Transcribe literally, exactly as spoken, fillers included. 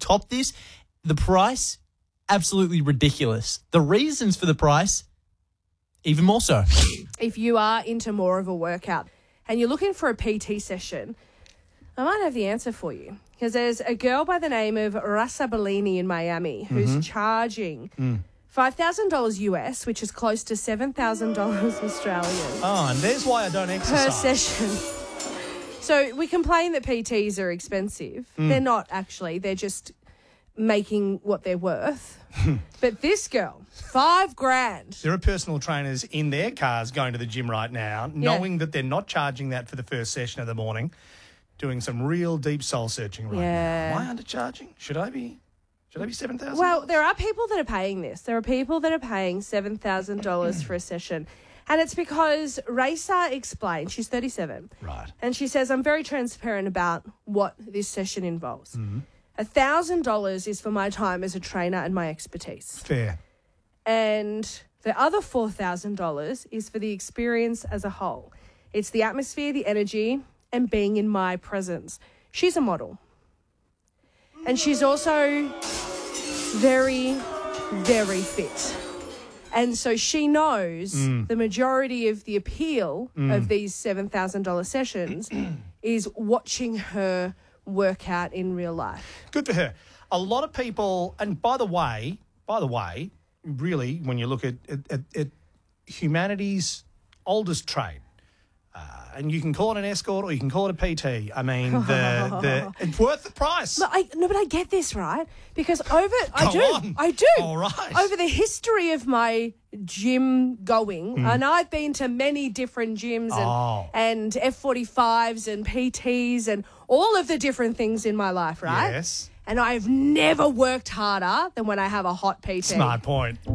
top this, the price, absolutely ridiculous. The reasons for the price, even more so. If you are into more of a workout and you're looking for a P T session, I might have the answer for you. Because there's a girl by the name of Rasa Bellini in Miami who's mm-hmm. charging mm. five thousand dollars U S, which is close to seven thousand dollars Australian. Oh, and there's why I don't exercise. Per session. So we complain that P Ts are expensive. Mm. They're not actually. They're just making what they're worth. But this girl, five grand. There are personal trainers in their cars going to the gym right now, knowing yeah. that they're not charging that for the first session of the morning, doing some real deep soul searching right yeah. now. Am I undercharging? Should I be? Should I be seven thousand? Well, there are people that are paying this. There are people that are paying seven thousand dollars for a session. And it's because Raisa explained, she's thirty-seven. Right. And she says, I'm very transparent about what this session involves. Mm-hmm. one thousand dollars is for my time as a trainer and my expertise. Fair. And the other four thousand dollars is for the experience as a whole. It's the atmosphere, the energy, and being in my presence. She's a model. And she's also very, very fit. And so she knows mm. the majority of the appeal mm. of these seven thousand dollars sessions is watching her work out in real life. Good for her. A lot of people, and by the way, by the way, really, when you look at, at, at, at humanity's oldest trade, uh, and you can call it an escort or you can call it a P T. I mean, the, the it's worth the price. But I, no, but I get this, right? Because over, I do, on. I do. All right. Over the history of my gym going, mm. and I've been to many different gyms and, oh. and F forty-fives and P Ts and all of the different things in my life, right? Yes. And I've never worked harder than when I have a hot P T. Smart point.